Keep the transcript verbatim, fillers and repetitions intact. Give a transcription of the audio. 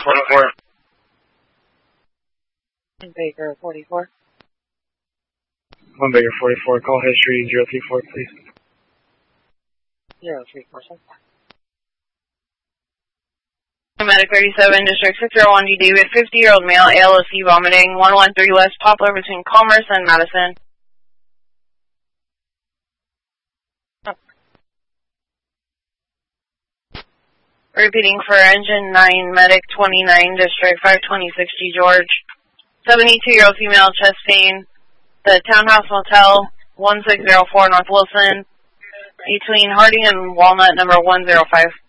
forty-four. Baker forty-four. One Baker forty-four, call history zero three four, please. zero three four, sir. Medic thirty-seven, District six zero one D D with fifty-year-old male, A L O C vomiting, one one three West Poplar between Commerce and Madison. Oh. Repeating for Engine nine, Medic twenty-nine, District five twenty-six G George. seventy-two-year-old female, chest pain. The Townhouse Motel, one six zero four North Wilson, between Harding and Walnut, number one zero five.